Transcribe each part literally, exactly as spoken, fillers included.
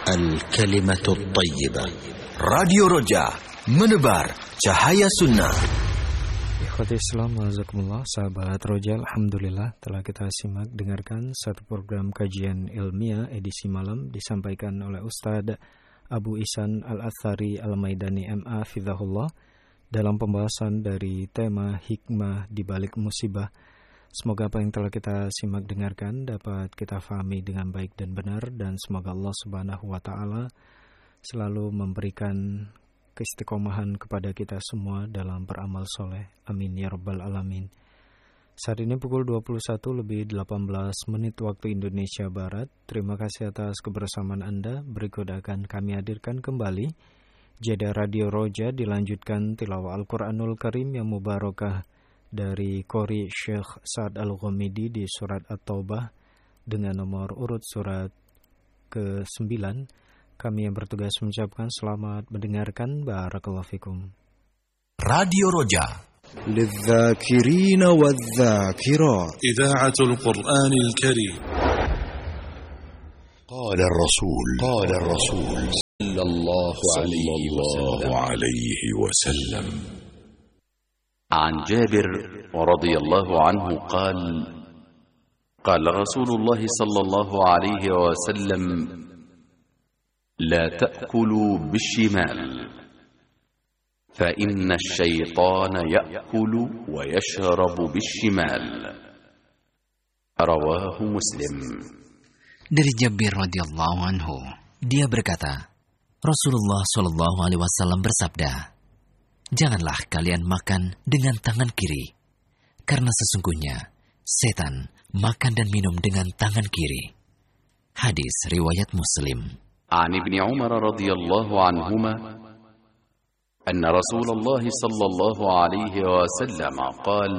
الكلمة الطيبة. Radio Roja, menebar cahaya sunnah. Ikhwati Islam, wajazakumullah, sahabat Roja, alhamdulillah telah kita simak dengarkan satu program kajian ilmiah edisi malam disampaikan oleh Ustadz Abu Ihsan Al-Athari Al-Maidani M A Fidhahullah dalam pembahasan dari tema hikmah di balik musibah. Semoga apa yang telah kita simak dengarkan dapat kita fahami dengan baik dan benar, dan semoga Allah Subhanahu wa taala selalu memberikan keistiqomahan kepada kita semua dalam beramal soleh. Amin ya rabbal alamin. Saat ini pukul dua puluh satu lebih delapan belas menit waktu Indonesia Barat. Terima kasih atas kebersamaan Anda. Berikut akan kami hadirkan kembali jeda Radio Roja, dilanjutkan tilawah Al-Quranul Karim yang mubarakah dari Qori Syekh Sa'ad Al-Ghamidi di surat At-Taubah dengan nomor urut surat ke sembilan. Kami yang bertugas mengucapkan selamat mendengarkan. Barakallahu fikum. Radio Roja, للذاكرين والذاكرات إذاعة القرآن الكريم. قال الرسول قال الرسول صلى الله عليه وسلم عن جابر رضي الله عنه قال قال رسول الله صلى الله عليه وسلم لا تأكلوا بالشمال فإن الشيطان يأكل ويشرب بالشمال. رواه مسلم. Dari Jabir radhiyallahu anhu, dia berkata, Rasulullah shallallahu alaihi wasallam bersabda, janganlah kalian makan dengan tangan kiri, karena sesungguhnya setan makan dan minum dengan tangan kiri. Hadis riwayat Muslim. عن ابن عمر رضي الله عنهما أن رسول الله صلى الله عليه وسلم قال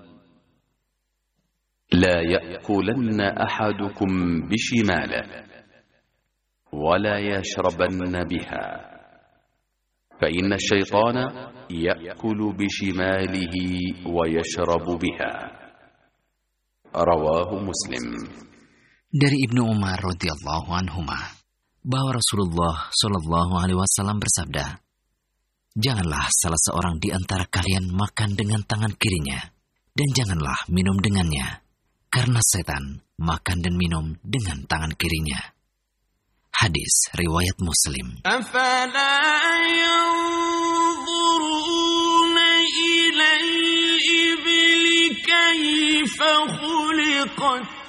لا يأكلن أحدكم بشماله ولا يشربن بها فإن الشيطان يأكل بشماله ويشرب بها. رواه مسلم. Dari Ibnu Umar radhiyallahu anhuma bahwa Rasulullah shallallahu alaihi wasallam bersabda, janganlah salah seorang di antara kalian makan dengan tangan kirinya, dan janganlah minum dengannya, karena setan makan dan minum dengan tangan kirinya. Hadis riwayat Muslim. أَفَلَا يَنظُرُونَ إِلَى الْإِبِلِ كَيْفَ خُلِقَتْ